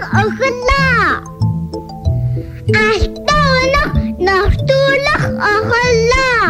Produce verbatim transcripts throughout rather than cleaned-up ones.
оглоо. Алтан навтуулах оглоо.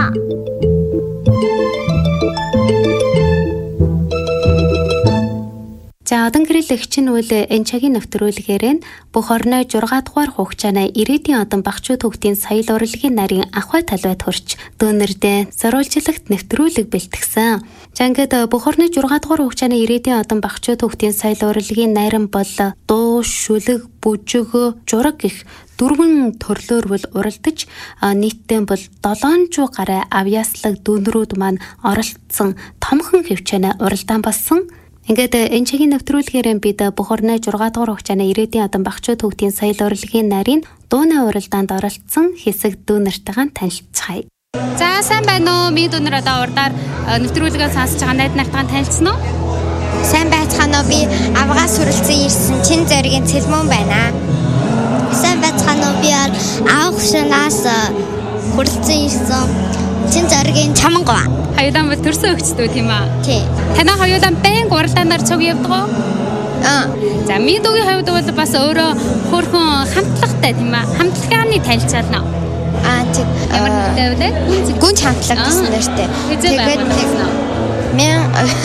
За одон гэрэлэгч нь үл энэ цагийн нэвтрүүлгээр нь бүх орны зургаат дугаар хугацааны ирээдүйн одон багчууд хүүхдийн соёл урлагийн нарийн ахуй талбайд хүрч дүүнэрдээ зориулжлагт нэвтрүүлэг бэлтгэсэн. За ингээд бүх орны зургаат дугаар хугацааны ирээдүйн одон багчууд хүүхдийн соёл урлагийн нарийн бол дуу, шүлэг, бүжиг, зураг гэх дөрвөн төрлөөр бол уралдаж нийтдээ бол долоонжуу гаруй авьяаслаг дүүнрүүд маань оролцсон томхон хөвчөөнө уралдаан болсон. Ингээд энэ цагийн нэвтрүүлгээр бид бүх орны зургаат дугаар хугацааны ирээдүйн одон багчууд хүүхдийн соёл урлагийн нарийн дууны уралдаанд оролцсон хэсэг дүүнэртэйгээ танилцгаая. За сайн байна уу? Миний дүүнэр одоо урдаар нэвтрүүлгээ сонсож байгаа найд нартайгаа танилцсан уу? Сайн байцгаана уу? Би авгаас суралцсан ирсэн Чин зоригийн Цэлмөн байна. Сайн байцгаана уу? Би авгашнаас хүрэлцэн ирсэн Чин зоригийн Чамангав. Хоёулаа бол төрсөн өгчдөө тийм аа. Тий. Танай хоёулаа байн уралдаанаар цуг явдаг уу? Аа. За миний дүүгийн хувьд бол бас өөрөө хөөрхөн хамтлагтай тийм аа. Хамтлагааны танилцаална. Аа тий. Ямар нэртэй вэ? Гүнж хамтлаг гэсэн нэртэй. Тэгээд мен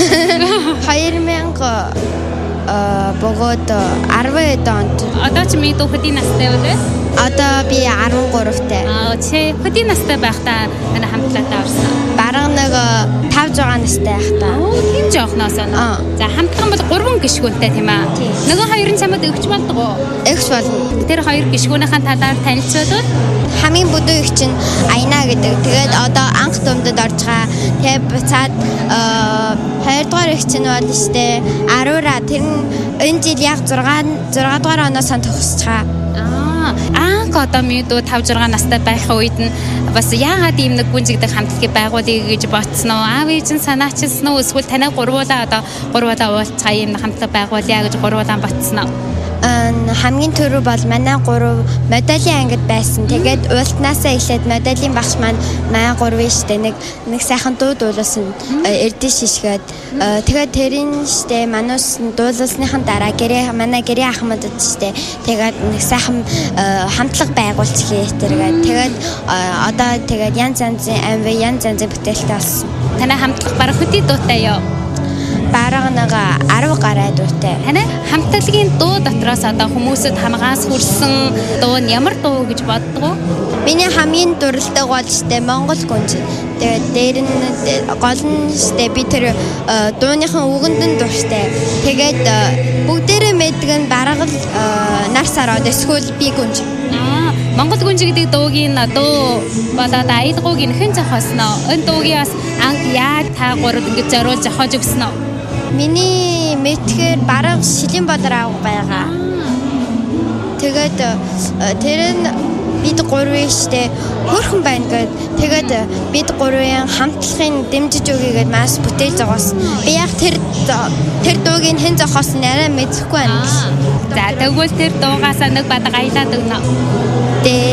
хоёр мянга э богод арван онд. Одоо чи миний дүү хөдийн настай вэ? Одоо би арван гуравтай. Аа чи хөдийн настай байхдаа манай хамтлагтаа орсон. Бараг нэг тавж байгаа настай байхдаа. Оо тийм жоохноос оноо. За хамтлаг бол гурван гишгүүнтэй тийм аа. Нөгөө хоёр нь чамд өгч болдог уу? Өгч болно. Тэр хоёр гишгүүнийхэн талаар танилцуулбал хамгийн бүдүүн их чинь Аяна гэдэг. Тэгээд одоо анх дүмдэд орж байгаа. Тэгээд буцаад хоёрдугаар их чинь бол штэ Арура. Тэр нь энэ жил яг6 6 дугаар оноос төгсөж байгаа. Анх одоо миний дүү тавж зургаан настай байх үед нь бас яагаад ийм нэг гүнжигдэх хамтлагийг байгуулъя гэж бодсон уу? Аав ээж нь санаачилсан уу? Эсвэл танай гурвуулаа одоо гурвуулаа уулзгаа ийм хамтлаг байгуулъя гэж гурвуулаа ботсон уу? Хамгийн түрүү бол манай гурав моделийн ангид байсан. Тэгээд уултнаасаа эхлээд моделийн багш маань манай гурвын штэ нэг нэг сайхан дуу дуулсан эрдэн шишгээд тэгээд тэрийн штэ манус дуулсныхан дараа гэрээ манай гэрээ ахмад штэ тэгээд нэг сайхан хамтлаг байгуулчихъя тэргээд тэгээд одоо тэгээд янз янзын амь янз янзын бүтээлтэй болсон. Танай хамтлаг барах хөдий дуутай юу? Бараг нэг арав гаруй дуутай. Танай хамтлагийн дуу дотроос одоо хүмүүсэд хамгаас хүрсэн дуу нь ямар дуу гэж боддог вэ? Миний хамгийн дурлалтай гол штэ Монгол гүнж. Тэгээд дээр нь гол нь штэ би тэр дууныхан үгэнд нь дуртай. Тэгээд бүгдээрээ мэддэг нь бараг л нар сараад эсвэл би гүнж. Аа, Монгол гүнж гэдэг дуугийн дуу болоод аялгуугийн хэн зохиосноо? Энэ дуугийн бас анх яг та гурав ингэж зориулж зохиож өгсөн үү? Миний мэдхээр бараг Шилийн Бодраа байгаа. Тэгээд тэр нь бид гурван штэ хөрхөн байна гэд. Тэгээд бид гурван хамтлагын дэмжиж өгье гэд маш бүтээл зогоосон. Би яг тэр тэр дуугийн хэн зохиосон нэрээ мэдэхгүй байна. За тэгвэл тэр дуугаас нэг бадаг аялаад өгнө.